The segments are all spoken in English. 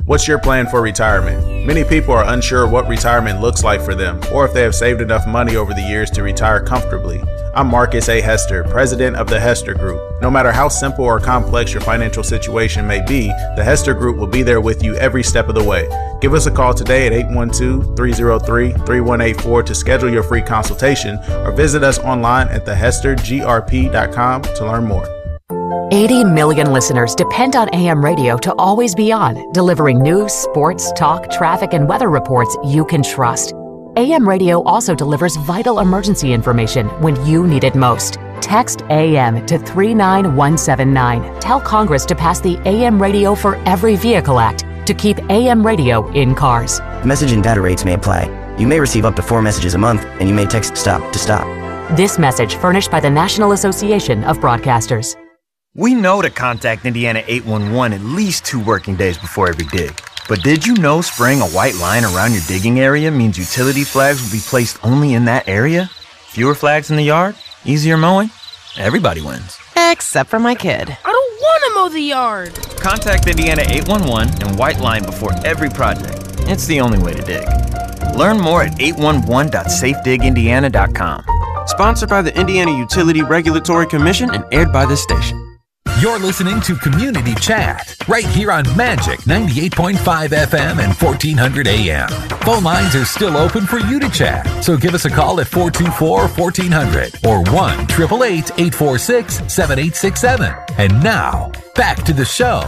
What's your plan for retirement? Many people are unsure what retirement looks like for them, or if they have saved enough money over the years to retire comfortably. I'm Marcus A. Hester, president of the Hester Group. No matter how simple or complex your financial situation may be, the Hester Group will be there with you every step of the way. Give us a call today at 812-303-3184 to schedule your free consultation, or visit us online at thehestergrp.com to learn more. 80 million listeners depend on AM radio to always be on, delivering news, sports, talk, traffic, and weather reports you can trust. AM radio also delivers vital emergency information when you need it most. Text AM to 39179. Tell Congress to pass the AM Radio for Every Vehicle Act to keep AM radio in cars. Message and data rates may apply. You may receive up to 4 messages a month, and you may text STOP to stop. This message furnished by the National Association of Broadcasters. We know to contact Indiana 811 at least 2 working days before every dig. But did you know spraying a white line around your digging area means utility flags will be placed only in that area? Fewer flags in the yard? Easier mowing? Everybody wins. Except for my kid. I don't want to mow the yard. Contact Indiana 811 and white line before every project. It's the only way to dig. Learn more at 811.safedigindiana.com. Sponsored by the Indiana Utility Regulatory Commission and aired by this station. You're listening to Community Chat right here on Magic 98.5 FM and 1400 AM. Phone lines are still open for you to chat, so give us a call at 424-1400 or 1-888-846-7867. And now, back to the show.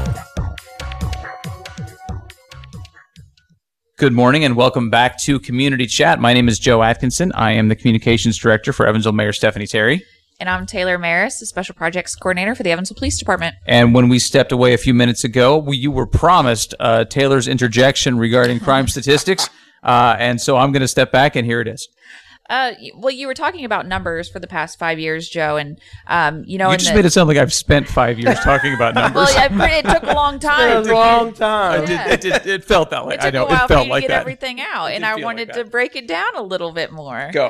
Good morning and welcome back to Community Chat. My name is Joe Atkinson. I am the Communications Director for Evansville Mayor Stephanie Terry. And I'm Taylor Maris, the Special Projects Coordinator for the Evansville Police Department. And when we stepped away a few minutes ago, you were promised Taylor's interjection regarding crime statistics. And so I'm going to step back, and here it is. Well, you were talking about numbers for the past 5 years, Joe, and you just made it sound like I've spent 5 years talking about numbers. Well, it took a long time. It took a long time. It felt that way. It took a while for you to get everything out, and I wanted to break it down a little bit more. Go.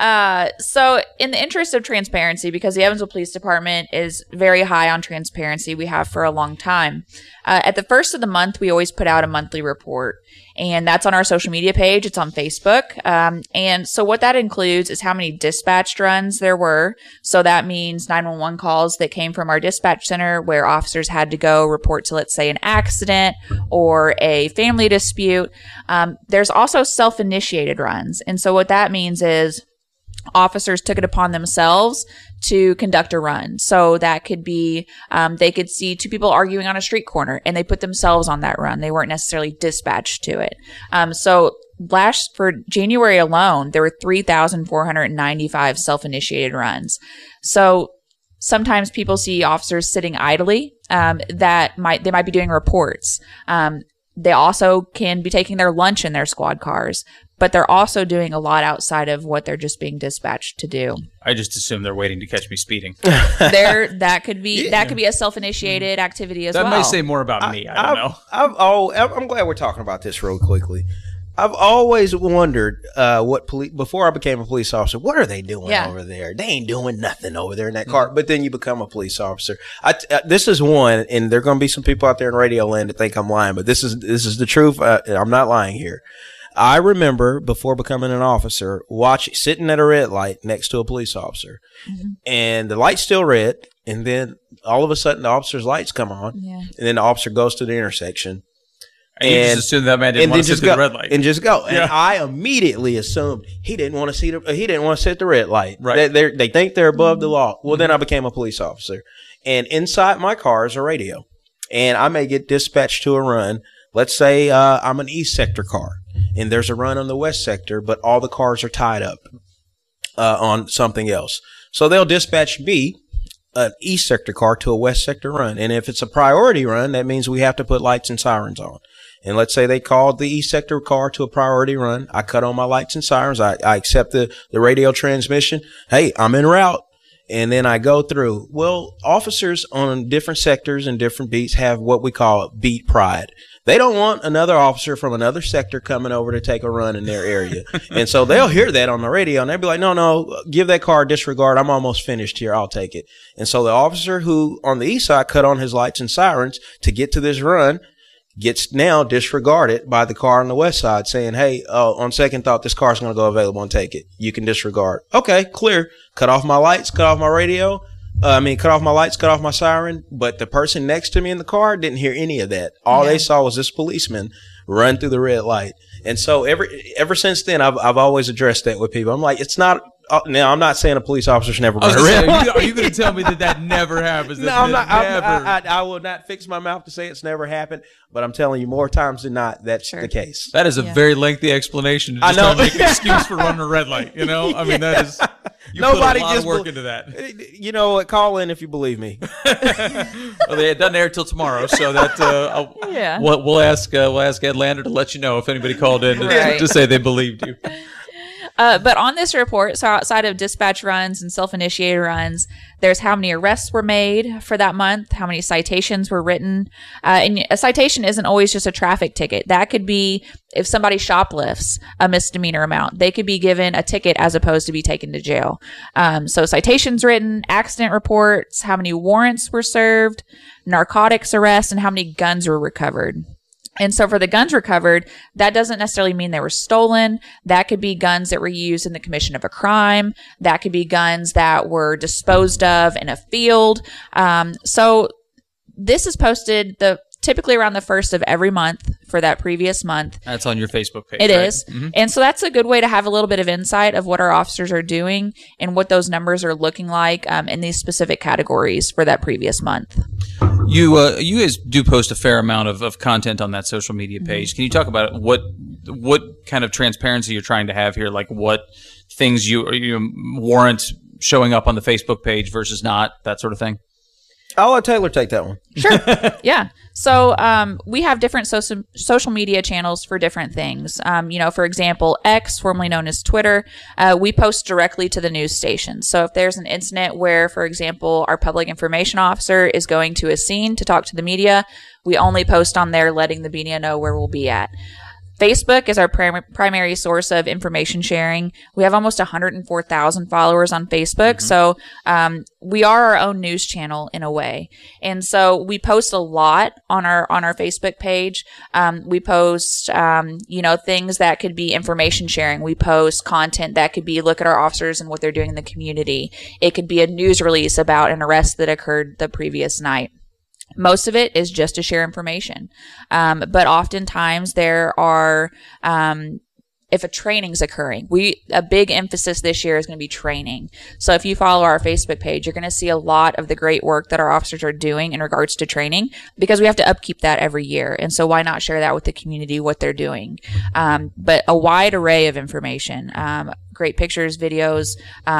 So in the interest of transparency, because the Evansville Police Department is very high on transparency, we have for a long time. At the first of the month, we always put out a monthly report, and that's on our social media page. It's on Facebook. And so what that includes is how many dispatched runs there were. So that means 911 calls that came from our dispatch center where officers had to go report to, let's say, an accident or a family dispute. There's also self-initiated runs. And so what that means is officers took it upon themselves to conduct a run. So that could be, they could see 2 people arguing on a street corner and they put themselves on that run. They weren't necessarily dispatched to it. So for January alone, there were 3,495 self-initiated runs. So sometimes people see officers sitting idly, they might be doing reports. They also can be taking their lunch in their squad cars, but they're also doing a lot outside of what they're just being dispatched to do. I just assume they're waiting to catch me speeding. That could be a self-initiated activity as well. That may say more about me. I don't know. I'm glad we're talking about this real quickly. I've always wondered before I became a police officer, what are they doing over there? They ain't doing nothing over there in that car. But then you become a police officer. This is one, and there are going to be some people out there in radio land that think I'm lying, but this is the truth. I'm not lying here. I remember before becoming an officer, sitting at a red light next to a police officer, and the light's still red, and then all of a sudden the officer's lights come on, and then the officer goes to the intersection. And you just assumed that man didn't want to sit at the red light. And just go. And I immediately assumed he didn't want to sit at the red light. Right. They think they're above the law. Well, then I became a police officer. And inside my car is a radio. And I may get dispatched to a run. Let's say I'm an East Sector car. And there's a run on the West Sector, but all the cars are tied up on something else. So they'll dispatch me, an East Sector car, to a West Sector run. And if it's a priority run, that means we have to put lights and sirens on. And let's say they called the East Sector car to a priority run. I cut on my lights and sirens. I accept the radio transmission. Hey, I'm en route. And then I go through. Well, officers on different sectors and different beats have what we call beat pride. They don't want another officer from another sector coming over to take a run in their area. And so they'll hear that on the radio and they'll be like, no, give that car disregard. I'm almost finished here. I'll take it. And so the officer who on the east side cut on his lights and sirens to get to this run gets now disregarded by the car on the west side saying, hey, on second thought, this car's going to go available and take it. You can disregard. Okay, clear. Cut off my lights, cut off my radio. Cut off my lights, cut off my siren. But the person next to me in the car didn't hear any of that. All they saw was this policeman run through the red light. And so ever since then, I've always addressed that with people. I'm like, it's not. Now, I'm not saying a police officer's never run a red light. Are you going to tell me that never happens? No, I'm not. I will not fix my mouth to say it's never happened, but I'm telling you, more times than not, that's the case. That is a very lengthy explanation to just make an excuse for running a red light. You know, I mean, that is. Nobody put a lot just of work into that. You know what? Call in if you believe me. Well, it doesn't air till tomorrow, so that we'll ask Ed Lander to let you know if anybody called in to say they believed you. But on this report, so outside of dispatch runs and self-initiated runs, there's how many arrests were made for that month, how many citations were written. And a citation isn't always just a traffic ticket. That could be if somebody shoplifts, a misdemeanor amount. They could be given a ticket as opposed to be taken to jail. So citations written, accident reports, how many warrants were served, narcotics arrests, and how many guns were recovered. And so for the guns recovered, that doesn't necessarily mean they were stolen. That could be guns that were used in the commission of a crime. That could be guns that were disposed of in a field. So this is posted typically around the first of every month for that previous month. That's on your Facebook page. It is. Mm-hmm. And so that's a good way to have a little bit of insight of what our officers are doing and what those numbers are looking like in these specific categories for that previous month. You guys do post a fair amount of content on that social media page. Can you talk about what kind of transparency you're trying to have here? Like what things you warrant showing up on the Facebook page versus not, that sort of thing? I'll let Taylor take that one. Sure. Yeah. So we have different social media channels for different things. For example, X, formerly known as Twitter, we post directly to the news station. So if there's an incident where, for example, our public information officer is going to a scene to talk to the media, we only post on there letting the media know where we'll be at. Facebook is our primary source of information sharing. We have almost 104,000 followers on Facebook. Mm-hmm. So we are our own news channel in a way. And so we post a lot on our Facebook page. We post, things that could be information sharing. We post content that could be look at our officers and what they're doing in the community. It could be a news release about an arrest that occurred the previous night. Most of it is just to share information. But oftentimes there are, if a training's occurring, a big emphasis this year is going to be training. So if you follow our Facebook page, you're going to see a lot of the great work that our officers are doing in regards to training because we have to upkeep that every year. And so why not share that with the community, what they're doing? But a wide array of information, great pictures, videos,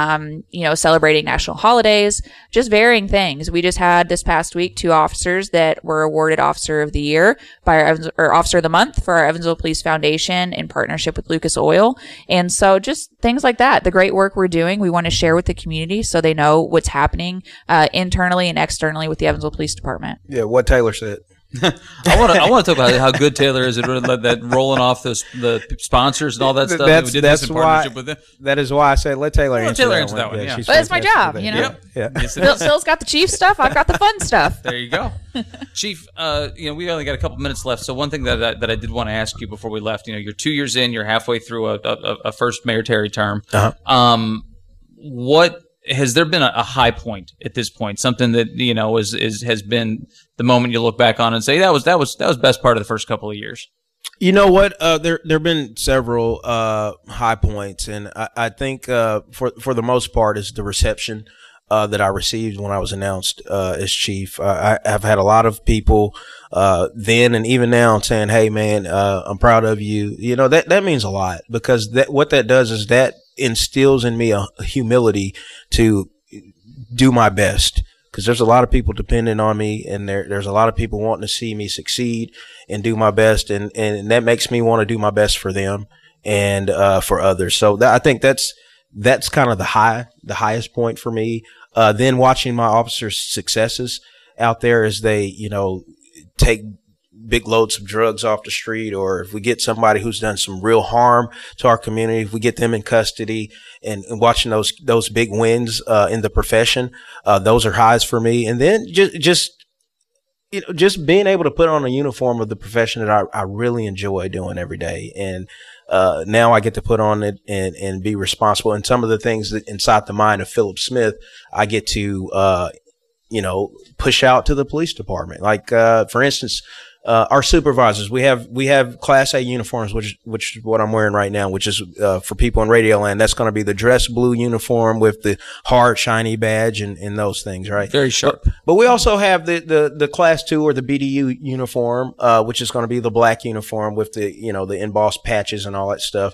celebrating national holidays, just varying things. We just had this past week 2 officers that were awarded Officer of the Year or Officer of the Month for our Evansville Police Foundation in partnership with Lucas Oil. And so just things like that, the great work we're doing, we want to share with the community so they know what's happening internally and externally with the Evansville Police Department. Yeah, what Taylor said. I want to talk about how good Taylor is at that rolling off the sponsors and all that stuff. We did this in partnership with them. That is why I said let Taylor answer that one. Yeah. But it's my job, you know. Yeah. Yes, Phil's got the chief stuff. I've got the fun stuff. There you go, Chief. We only got a couple minutes left. So one thing that I did want to ask you before we left, you're 2 years in, you're halfway through a first Mayor Terry term. Uh-huh. What has there been a high point at this point? Something that has been the moment you look back on and say that was best part of the first couple of years. You know what? There've been several high points, and I think for the most part is the reception that I received when I was announced as chief. I've had a lot of people then and even now saying, "Hey, man, I'm proud of you." That means a lot because what that does is that instills in me a humility to do my best. Because there's a lot of people depending on me, and there's a lot of people wanting to see me succeed and do my best, and that makes me want to do my best for them and for others. So I think that's kind of the highest point for me. Then watching my officers' successes out there as they take big loads of drugs off the street, or if we get somebody who's done some real harm to our community, if we get them in custody, and watching those big wins in the profession, those are highs for me. And then just just being able to put on a uniform of the profession that I really enjoy doing every day. And now I get to put on it and be responsible. And some of the things that inside the mind of Philip Smith, I get to, push out to the police department. Like, for instance, our supervisors, we have Class A uniforms, which is what I'm wearing right now, which is for people in Radio Land. That's going to be the dress blue uniform with the hard shiny badge and those things, right? Very sharp. But we also have the Class 2 or the BDU uniform, which is going to be the black uniform with the the embossed patches and all that stuff.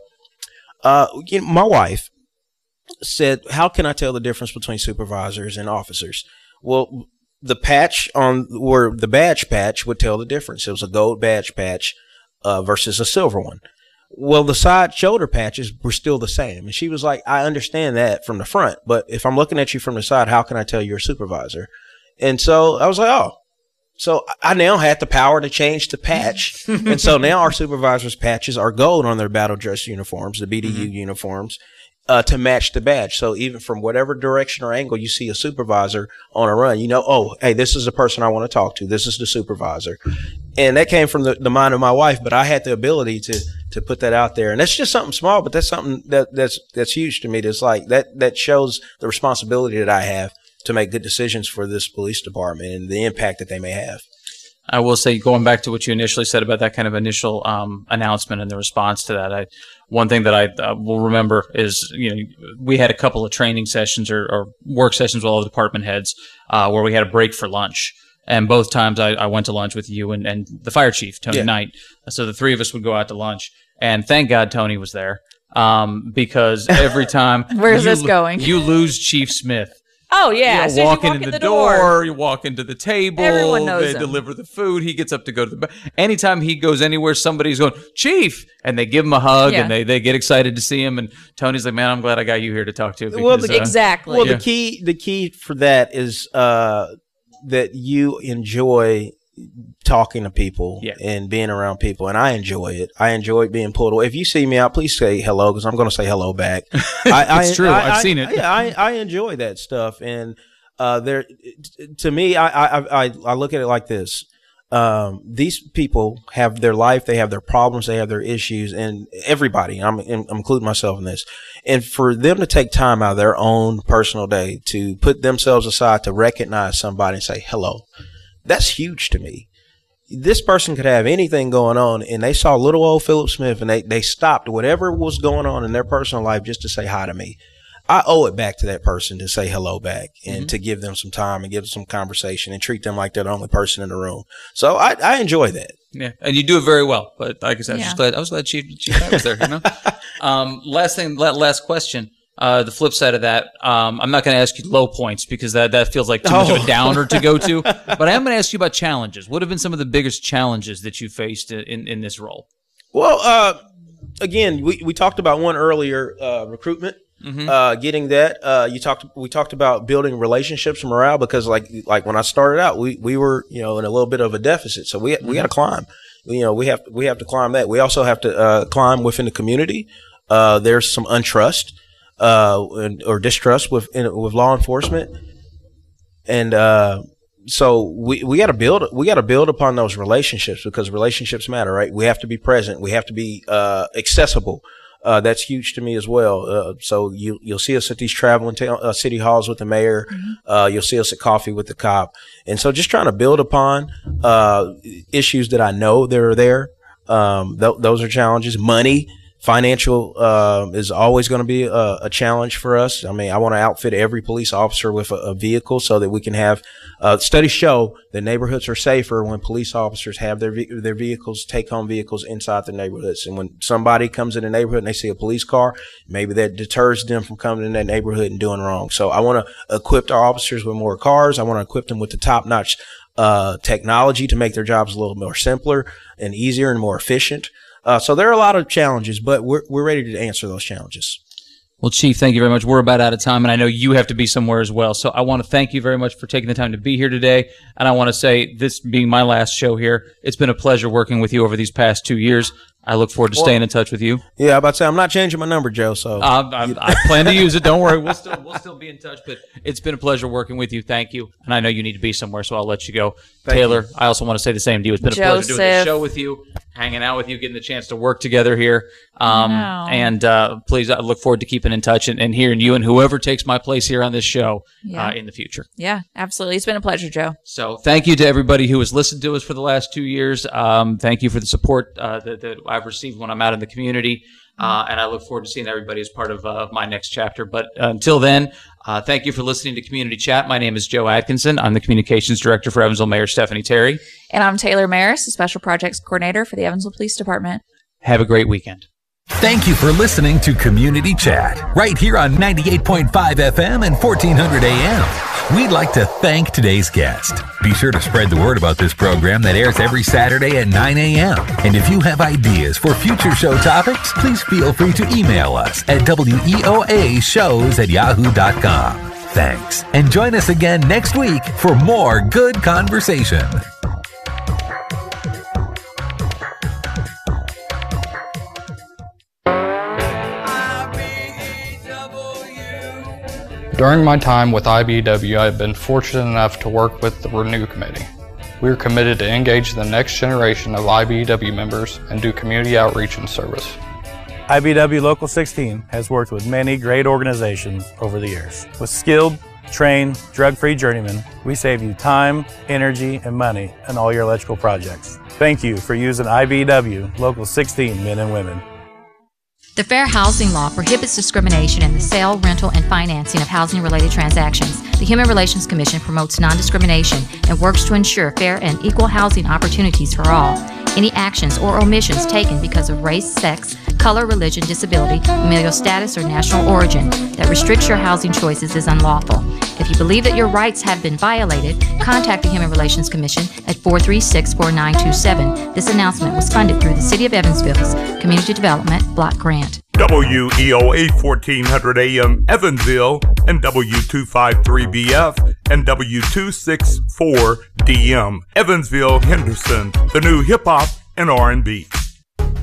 My wife said, "How can I tell the difference between supervisors and officers?" Well, the patch the badge patch would tell the difference. It was a gold badge patch versus a silver one. Well, the side shoulder patches were still the same. And she was like, "I understand that from the front, but if I'm looking at you from the side, how can I tell you're a supervisor?" And so I was like, "Oh." So I now had the power to change the patch. And so now our supervisors' patches are gold on their battle dress uniforms, the BDU uniforms, to match the badge. So even from whatever direction or angle you see a supervisor on a run, oh, hey, this is the person I want to talk to. This is the supervisor. And that came from the mind of my wife, but I had the ability to put that out there. And that's just something small, but that's something that's huge to me. That's like that shows the responsibility that I have to make good decisions for this police department and the impact that they may have. I will say, going back to what you initially said about that kind of initial announcement and the response to that, one thing that I will remember is, we had a couple of training sessions or work sessions with all the department heads where we had a break for lunch. And both times I went to lunch with you and the fire chief, Tony Knight. So the three of us would go out to lunch. And thank God Tony was there because every time Where's this going? You lose Chief Smith. Oh, yeah. You walk in the door, you walk into the table, everyone knows they deliver the food, he gets up to go to the anytime he goes anywhere, somebody's going, "Chief!" And they give him a hug and they get excited to see him. And Tony's like, "Man, I'm glad I got you here to talk to." Because, exactly. Well, the key for that is that you enjoy talking to people and being around people, and I enjoy it. I enjoy being pulled away. If you see me out, please say hello, because I'm going to say hello back. It's true. I've seen it. Yeah, I enjoy that stuff, and to me, I look at it like this. These people have their life, they have their problems, they have their issues, and everybody, I'm including myself in this. And for them to take time out of their own personal day to put themselves aside to recognize somebody and say hello, that's huge to me. This person could have anything going on, and they saw little old Philip Smith, and they stopped whatever was going on in their personal life just to say hi to me. I owe it back to that person to say hello back and to give them some time and give them some conversation and treat them like they're the only person in the room. So I enjoy that. Yeah, and you do it very well. But like I said, I was glad Chief Knight was there. Last question. The flip side of that, I'm not going to ask you low points because that feels like too much of a downer to go to. But I am going to ask you about challenges. What have been some of the biggest challenges that you faced in this role? Well, again, we talked about one earlier, recruitment. Getting that. We talked about building relationships and morale, because like when I started out, we were in a little bit of a deficit, so we got to climb. We have to climb that. We also have to climb within the community. There's some untrust. Or distrust with law enforcement, and so we got to build upon those relationships, because relationships matter, right? We have to be present. We have to be accessible. That's huge to me as well. So you'll see us at these traveling city halls with the mayor. You'll see us at coffee with the cop, and so just trying to build upon issues that I know that are there. Those are challenges. Money. Financial is always going to be a challenge for us. I mean, I want to outfit every police officer with a vehicle so that we can have studies show that neighborhoods are safer when police officers have their vehicles, take-home vehicles inside the neighborhoods. And when somebody comes in a neighborhood and they see a police car, maybe that deters them from coming in that neighborhood and doing wrong. So I want to equip our officers with more cars. I want to equip them with the top-notch technology to make their jobs a little more simpler and easier and more efficient. So there are a lot of challenges, but we're ready to answer those challenges. Well, Chief, thank you very much. We're about out of time, and I know you have to be somewhere as well. So I want to thank you very much for taking the time to be here today. And I want to say, this being my last show here, it's been a pleasure working with you over these past 2 years. I look forward to staying in touch with you. Yeah, I'm about to say, I'm not changing my number, Joe. So I plan to use it. Don't worry. We'll still be in touch. But it's been a pleasure working with you. Thank you. And I know you need to be somewhere, so I'll let you go. Taylor, I also want to say the same to you. It's been a pleasure doing this show with you, hanging out with you, getting the chance to work together here. And please, I look forward to keeping in touch and hearing you and whoever takes my place here on this show in the future. Yeah, absolutely. It's been a pleasure, Joe. So thank you to everybody who has listened to us for the last 2 years. Thank you for the support that I've received when I'm out in the community. And I look forward to seeing everybody as part of my next chapter. But until then, thank you for listening to Community Chat. My name is Joe Atkinson. I'm the Communications Director for Evansville Mayor Stephanie Terry. And I'm Taylor Maris, the Special Projects Coordinator for the Evansville Police Department. Have a great weekend. Thank you for listening to Community Chat, right here on 98.5 FM and 1400 AM. We'd like to thank today's guest. Be sure to spread the word about this program that airs every Saturday at 9 a.m. And if you have ideas for future show topics, please feel free to email us at weoashows@yahoo.com. Thanks, and join us again next week for more good conversation. During my time with IBEW, I have been fortunate enough to work with the Renew Committee. We are committed to engage the next generation of IBEW members and do community outreach and service. IBEW Local 16 has worked with many great organizations over the years. With skilled, trained, drug-free journeymen, we save you time, energy, and money on all your electrical projects. Thank you for using IBEW Local 16 men and women. The Fair Housing Law prohibits discrimination in the sale, rental, and financing of housing-related transactions. The Human Relations Commission promotes non-discrimination and works to ensure fair and equal housing opportunities for all. Any actions or omissions taken because of race, sex, color, religion, disability, familial status, or national origin that restricts your housing choices is unlawful. If you believe that your rights have been violated, contact the Human Relations Commission at 436-4927. This announcement was funded through the City of Evansville's Community Development Block Grant. WEOA 1400 AM Evansville and W253BF and W264 DM Evansville Henderson, the new hip hop and R&B.